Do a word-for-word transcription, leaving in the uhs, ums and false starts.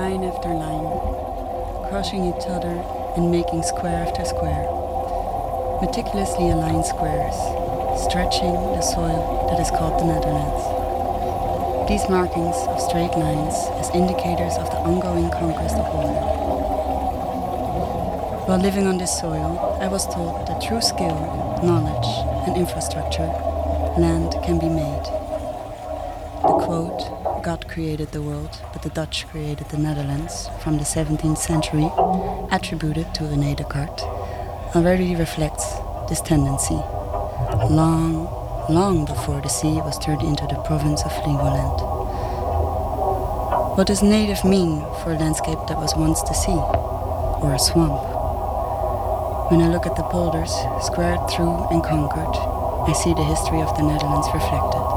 line after line, crushing each other and making square after square, meticulously aligned squares, stretching the soil that is called the Netherlands. These markings of straight lines as indicators of the ongoing conquest of water. While living on this soil, I was told that through skill, knowledge, and infrastructure, land can be made. The quote, "God created the world, but the Dutch created the Netherlands," from the seventeenth century, attributed to René Descartes, already reflects this tendency, long, long before the sea was turned into the province of Heligoland. What does native mean for a landscape that was once the sea, or a swamp? When I look at the polders, squared through and conquered, I see the history of the Netherlands reflected.